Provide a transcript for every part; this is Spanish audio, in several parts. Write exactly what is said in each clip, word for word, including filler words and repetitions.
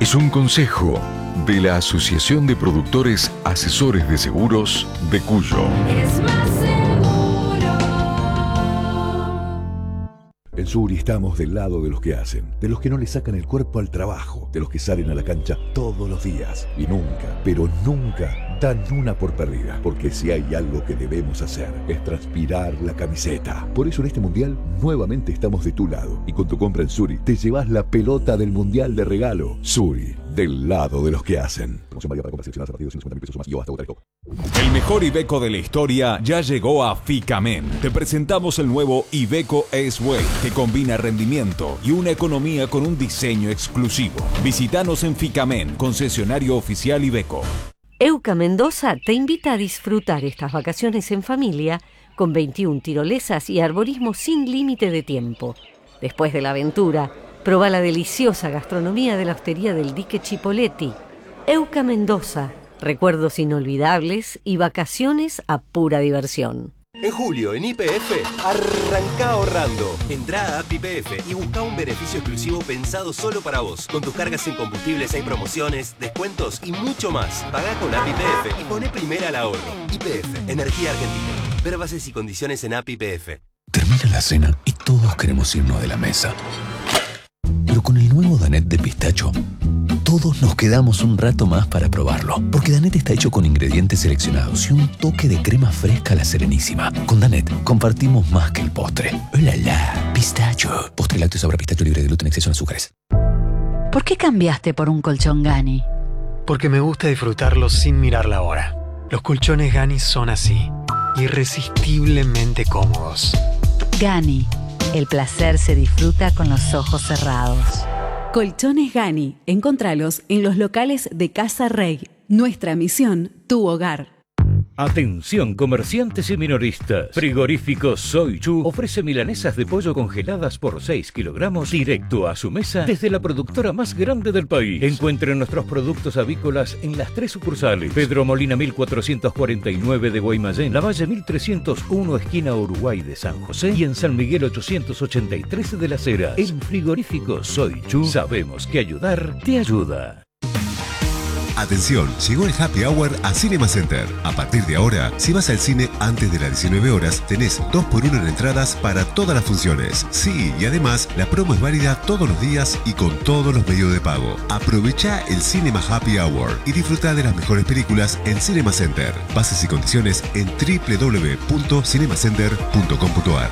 es un consejo de la Asociación de Productores Asesores de Seguros de Cuyo. Es más seguro. En Suri estamos del lado de los que hacen, de los que no le sacan el cuerpo al trabajo, de los que salen a la cancha todos los días y nunca, pero nunca dan una por perdida, porque si hay algo que debemos hacer es transpirar la camiseta. Por eso en este mundial nuevamente estamos de tu lado y con tu compra en Suri te llevas la pelota del mundial de regalo. Suri, del lado de los que hacen. Promoción válida para compras seleccionadas a partir de ciento cincuenta mil pesos o más y o hasta votar el copo. El mejor Iveco de la historia ya llegó a Ficamen. Te presentamos el nuevo Iveco S-Way, que combina rendimiento y una economía con un diseño exclusivo. Visítanos en Ficamen, concesionario oficial Iveco. Euca Mendoza te invita a disfrutar estas vacaciones en familia con veintiuna tirolesas y arborismo sin límite de tiempo. Después de la aventura, proba la deliciosa gastronomía de la hostería del Dique Chipoleti. Euca Mendoza, recuerdos inolvidables y vacaciones a pura diversión. En julio, en Y P F, arranca ahorrando. Entrá a App Y P F y busca un beneficio exclusivo pensado solo para vos. Con tus cargas en combustibles hay promociones, descuentos y mucho más. Pagá con App Y P F y poné primera al ahorro. Y P F, Energía Argentina. Ver bases y condiciones en App Y P F. Termina la cena y todos queremos irnos de la mesa. Pero con el nuevo Danette de pistacho, todos nos quedamos un rato más para probarlo. Porque Danette está hecho con ingredientes seleccionados y un toque de crema fresca a la Serenísima. Con Danette compartimos más que el postre. ¡Hola, la! Pistacho. Postre lácteo sabor a pistacho libre de gluten, exceso en azúcares. ¿Por qué cambiaste por un colchón Gani? Porque me gusta disfrutarlo sin mirar la hora. Los colchones Gani son así, irresistiblemente cómodos. Gani. El placer se disfruta con los ojos cerrados. Colchones Gani. Encontralos en los locales de Casa Rey. Nuestra misión, tu hogar. Atención comerciantes y minoristas. Frigorífico Soy Chu ofrece milanesas de pollo congeladas por seis kilogramos directo a su mesa desde la productora más grande del país. Encuentren nuestros productos avícolas en las tres sucursales: Pedro Molina mil cuatrocientos cuarenta y nueve de Guaymallén, Lavalle mil trescientos uno esquina Uruguay de San José y en San Miguel ochocientos ochenta y tres de Las Heras. En Frigorífico Soy Chu sabemos que ayudar te ayuda. Atención, llegó el Happy Hour a Cinema Center. A partir de ahora, si vas al cine antes de las diecinueve horas, tenés dos por uno en entradas para todas las funciones. Sí, y además, la promo es válida todos los días y con todos los medios de pago. Aprovecha el Cinema Happy Hour y disfruta de las mejores películas en Cinema Center. Bases y condiciones en doble u doble u doble u punto cinemacenter punto com punto a r.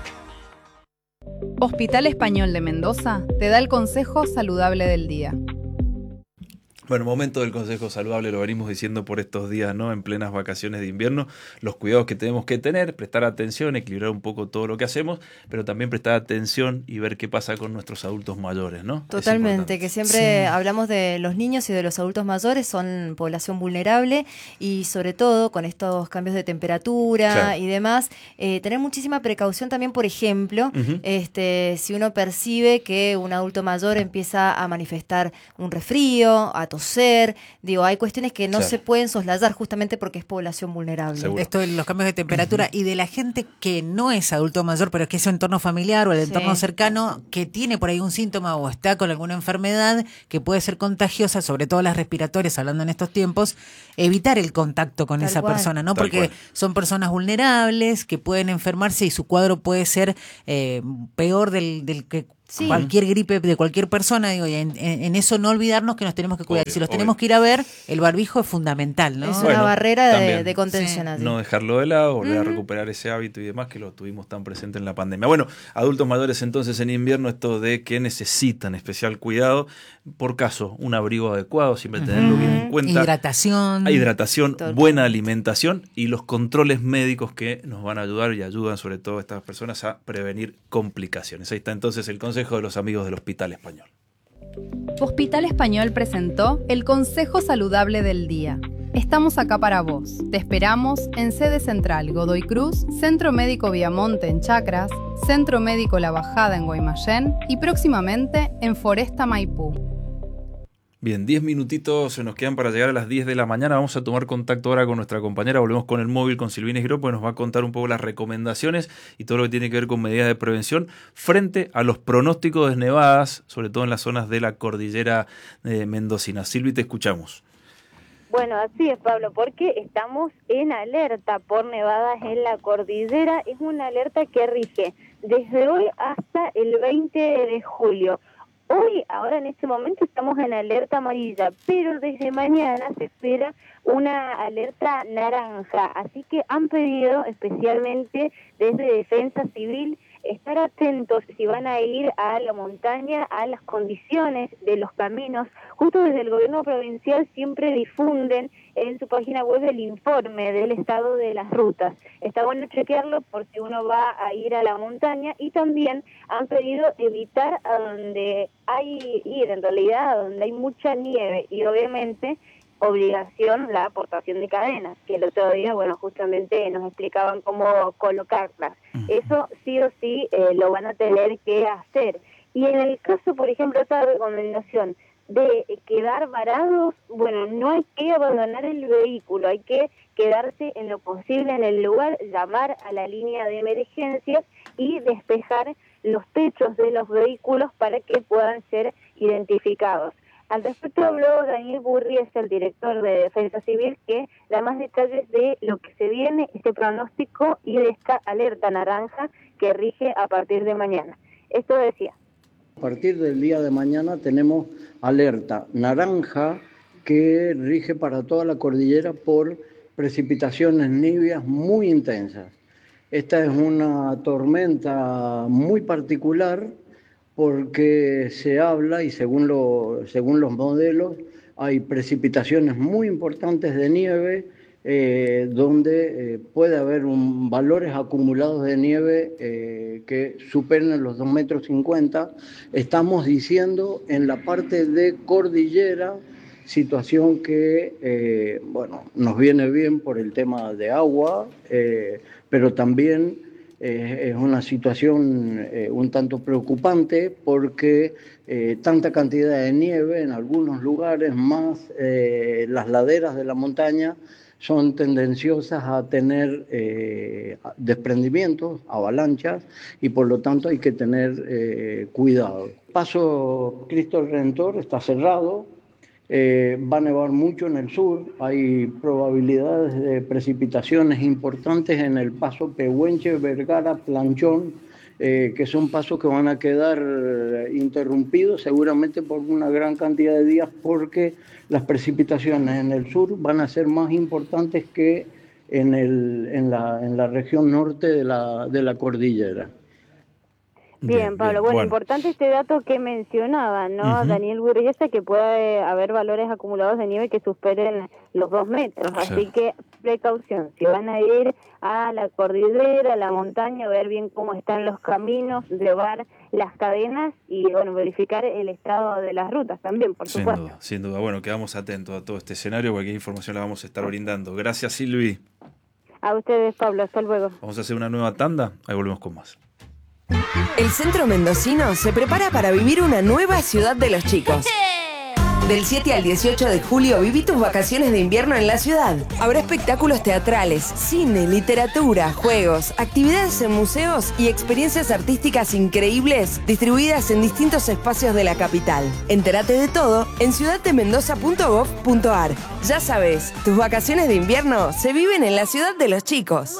Hospital Español de Mendoza te da el consejo saludable del día. Bueno, momento del consejo saludable, lo venimos diciendo por estos días, ¿no? En plenas vacaciones de invierno, los cuidados que tenemos que tener, prestar atención, equilibrar un poco todo lo que hacemos, pero también prestar atención y ver qué pasa con nuestros adultos mayores, ¿no? Totalmente, que siempre sí. hablamos de los niños y de los adultos mayores, son población vulnerable y sobre todo con estos cambios de temperatura claro. y demás, eh, tener muchísima precaución también, por ejemplo, uh-huh. este, si uno percibe que un adulto mayor empieza a manifestar un resfrío, a toser, digo, hay cuestiones que no claro. se pueden soslayar justamente porque es población vulnerable. Seguro. Esto de los cambios de temperatura uh-huh. y de la gente que no es adulto mayor, pero que es su entorno familiar o el entorno sí. cercano, que tiene por ahí un síntoma o está con alguna enfermedad que puede ser contagiosa, sobre todo las respiratorias, hablando en estos tiempos, evitar el contacto con Tal esa cual. persona, ¿no? Tal porque cual. son personas vulnerables que pueden enfermarse y su cuadro puede ser eh, peor del, del que Sí. cualquier gripe de cualquier persona, digo, y en, en, en eso no olvidarnos que nos tenemos que cuidar. Obvio, si los obvio. tenemos que ir a ver, el barbijo es fundamental, ¿no? Es bueno, una barrera de, de contención. Sí. No dejarlo de lado, volver uh-huh. a recuperar ese hábito y demás que lo tuvimos tan presente en la pandemia. Bueno, adultos mayores entonces en invierno, esto de que necesitan especial cuidado, por caso, un abrigo adecuado, siempre uh-huh. tenerlo bien en cuenta. Hidratación. Hidratación, Total. buena alimentación y los controles médicos que nos van a ayudar y ayudan sobre todo a estas personas a prevenir complicaciones. Ahí está entonces el consejo de los amigos del Hospital Español. Hospital Español presentó el Consejo Saludable del Día. Estamos acá para vos. Te esperamos en sede central Godoy Cruz, Centro Médico Viamonte en Chacras, Centro Médico La Bajada en Guaymallén y próximamente en Foresta Maipú. Bien, diez minutitos se nos quedan para llegar a las diez de la mañana. Vamos a tomar contacto ahora con nuestra compañera. Volvemos con el móvil con Silvina Esguiró, pues nos va a contar un poco las recomendaciones y todo lo que tiene que ver con medidas de prevención frente a los pronósticos de nevadas, sobre todo en las zonas de la cordillera eh, mendocina. Silvi, te escuchamos. Bueno, así es, Pablo, porque estamos en alerta por nevadas en la cordillera. Es una alerta que rige desde hoy hasta el veinte de julio. Hoy, ahora en este momento, estamos en alerta amarilla, pero desde mañana se espera una alerta naranja. Así que han pedido, especialmente desde Defensa Civil, estar atentos si van a ir a la montaña, a las condiciones de los caminos. Justo desde el gobierno provincial siempre difunden en su página web el informe del estado de las rutas. Está bueno chequearlo por si uno va a ir a la montaña, y también han pedido evitar a donde hay ir, en realidad a donde hay mucha nieve, y obviamente obligación la aportación de cadenas, que el otro día, bueno, justamente nos explicaban cómo colocarlas. Eso sí o sí eh, lo van a tener que hacer. Y en el caso, por ejemplo, esta recomendación de quedar varados, bueno, no hay que abandonar el vehículo, hay que quedarse en lo posible en el lugar, llamar a la línea de emergencias y despejar los techos de los vehículos para que puedan ser identificados. Al respecto habló Daniel Burries, el director de Defensa Civil, que da más detalles de lo que se viene, este pronóstico y de esta alerta naranja que rige a partir de mañana. Esto decía. A partir del día de mañana tenemos alerta naranja que rige para toda la cordillera por precipitaciones nivias muy intensas. Esta es una tormenta muy particular, porque se habla, y según, lo, según los modelos, hay precipitaciones muy importantes de nieve, eh, donde eh, puede haber un, valores acumulados de nieve eh, que superen los dos metros cincuenta. Estamos diciendo en la parte de cordillera, situación que, eh, bueno, nos viene bien por el tema de agua, eh, pero también Eh, es una situación eh, un tanto preocupante porque eh, tanta cantidad de nieve en algunos lugares, más eh, las laderas de la montaña, son tendenciosas a tener eh, desprendimientos, avalanchas, y por lo tanto hay que tener eh, cuidado. Paso Cristo Redentor está cerrado. Eh, va a nevar mucho en el sur, hay probabilidades de precipitaciones importantes en el paso Pehuenche, Vergara, Planchón, eh, que son pasos que van a quedar interrumpidos seguramente por una gran cantidad de días, porque las precipitaciones en el sur van a ser más importantes que en, el, en, la, en la región norte de la, de la cordillera. Bien, Bien, Pablo, bien, bueno, bueno. importante este dato que mencionaba, ¿no? Ujú. Daniel Burriesa, que puede haber valores acumulados de nieve que superen los dos metros, Sí. así que precaución, si van a ir a la cordillera, a la montaña, ver bien cómo están los caminos, llevar las cadenas y, bueno, verificar el estado de las rutas también, por Sin supuesto. duda, sin duda. Bueno, quedamos atentos a todo este escenario, cualquier información la vamos a estar brindando. Gracias, Silvi. A ustedes, Pablo, hasta luego. Vamos a hacer una nueva tanda, ahí volvemos con más. El centro mendocino se prepara para vivir una nueva ciudad de los chicos. Del siete al dieciocho de julio viví tus vacaciones de invierno en la ciudad. Habrá espectáculos teatrales, cine, literatura, juegos, actividades en museos y experiencias artísticas increíbles distribuidas en distintos espacios de la capital. Entérate de todo en ciudad de mendoza punto gob punto ar. Ya sabes, tus vacaciones de invierno se viven en la ciudad de los chicos.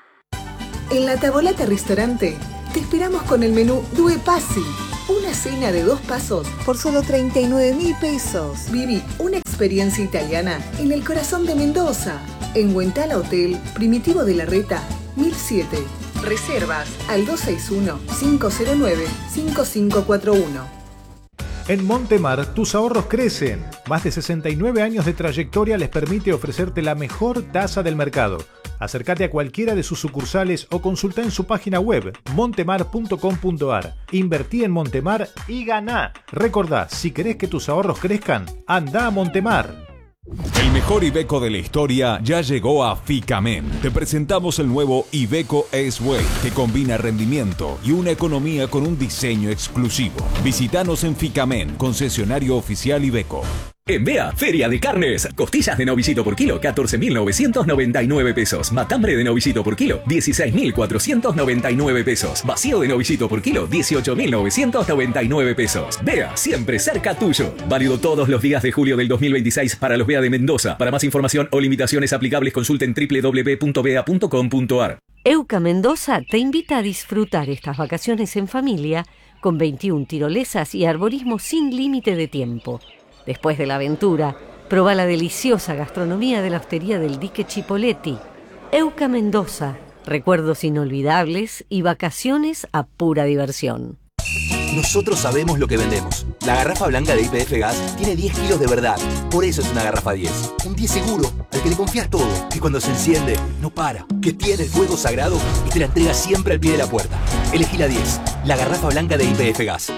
En la Tavolata Restaurante te esperamos con el menú Due Passi. Una cena de dos pasos por solo treinta y nueve mil pesos. Viví una experiencia italiana en el corazón de Mendoza. En Huentala Hotel, Primitivo de la Reta, mil siete. Reservas al dos seis uno, cinco cero nueve, cinco cinco cuatro uno. En Montemar, tus ahorros crecen. Más de sesenta y nueve años de trayectoria les permite ofrecerte la mejor tasa del mercado. Acércate a cualquiera de sus sucursales o consulta en su página web montemar punto com punto ar. Invertí en Montemar y ganá. Recordá, si querés que tus ahorros crezcan, anda a Montemar. El mejor Iveco de la historia ya llegó a Ficamen. Te presentamos el nuevo Iveco S-Way, que combina rendimiento y una economía con un diseño exclusivo. Visítanos en Ficamen, concesionario oficial Iveco. En Bea, Feria de Carnes. Costillas de novillito por kilo, catorce mil novecientos noventa y nueve pesos. Matambre de novillito por kilo, dieciséis mil cuatrocientos noventa y nueve pesos. Vacío de novillito por kilo, dieciocho mil novecientos noventa y nueve pesos. Bea, siempre cerca tuyo. Válido todos los días de julio del dos mil veintiséis para los Bea de Mendoza. Para más información o limitaciones aplicables, consulten doble u doble u doble u punto bea punto com punto a r. Euca Mendoza te invita a disfrutar estas vacaciones en familia con veintiuna tirolesas y arborismo sin límite de tiempo. Después de la aventura, proba la deliciosa gastronomía de la hostería del Dique Chipoletti. Euca Mendoza, recuerdos inolvidables y vacaciones a pura diversión. Nosotros sabemos lo que vendemos. La garrafa blanca de Y P F Gas tiene diez kilos de verdad. Por eso es una garrafa diez. Un diez seguro, al que le confías todo. Que cuando se enciende, no para. Que tiene el fuego sagrado y te la entrega siempre al pie de la puerta. Elegí la diez. La garrafa blanca de Y P F Gas.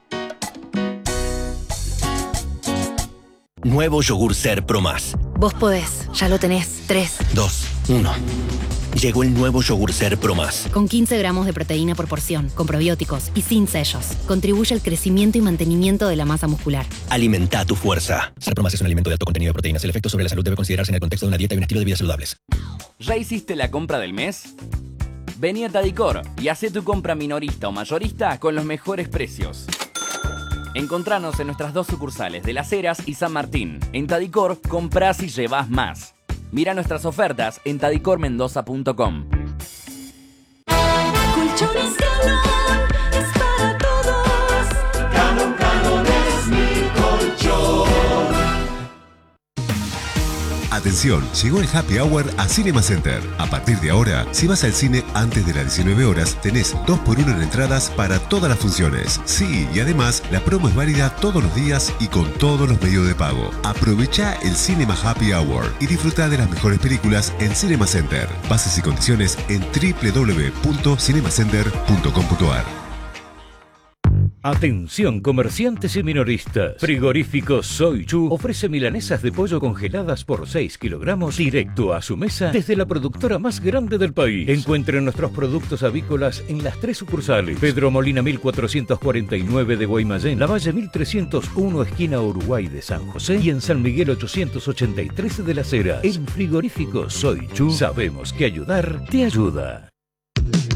Nuevo yogur Ser Pro Más. Vos podés, ya lo tenés. tres, dos, uno. Llegó el nuevo yogur Ser Pro Más. Con quince gramos de proteína por porción, con probióticos y sin sellos. Contribuye al crecimiento y mantenimiento de la masa muscular. Alimenta tu fuerza. Ser Pro Más es un alimento de alto contenido de proteínas. El efecto sobre la salud debe considerarse en el contexto de una dieta y un estilo de vida saludables. ¿Ya hiciste la compra del mes? Vení a Tadicor y hacé tu compra minorista o mayorista con los mejores precios. Encontranos en nuestras dos sucursales de Las Heras y San Martín. En Tadicor, comprás y llevás más. Mira nuestras ofertas en tadicor mendoza punto com. Colchones Galón es para todos. Galón, Galón es mi colchón. Atención, llegó el Happy Hour a Cinema Center. A partir de ahora, si vas al cine antes de las diecinueve horas, tenés dos por uno en entradas para todas las funciones. Sí, y además, la promo es válida todos los días y con todos los medios de pago. Aprovecha el Cinema Happy Hour y disfruta de las mejores películas en Cinema Center. Bases y condiciones en doble u doble u doble u punto cinema center punto com punto a r. Atención comerciantes y minoristas. Frigorífico Soy Chu ofrece milanesas de pollo congeladas por seis kilogramos directo a su mesa desde la productora más grande del país. Encuentren nuestros productos avícolas en las tres sucursales. Pedro Molina mil cuatrocientos cuarenta y nueve de Guaymallén, La Valle mil trescientos uno esquina Uruguay de San José y en San Miguel ochocientos ochenta y tres de Las Heras. En Frigorífico Soy Chu sabemos que ayudar te ayuda.